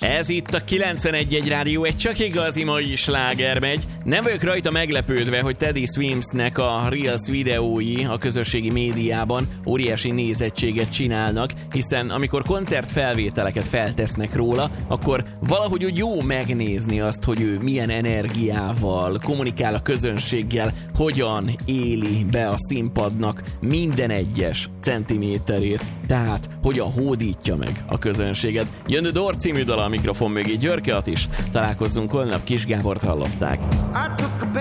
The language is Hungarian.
Ez itt a 91.1 Rádió, egy csak igazi mai sláger megy. Nem vagyok rajta meglepődve, hogy Teddy Swimsnek a Reels videói a közösségi médiában óriási nézettséget csinálnak, hiszen amikor koncertfelvételeket feltesznek róla, akkor valahogy úgy jó megnézni azt, hogy ő milyen energiával kommunikál a közönséggel, hogyan éli be a színpadnak minden egyes centiméterét, tehát hogyan hódítja meg a közönséget. Jön a Door című dal a mikrofon mögé, Györke Attis. Találkozzunk holnap, Kis Gábort hallották.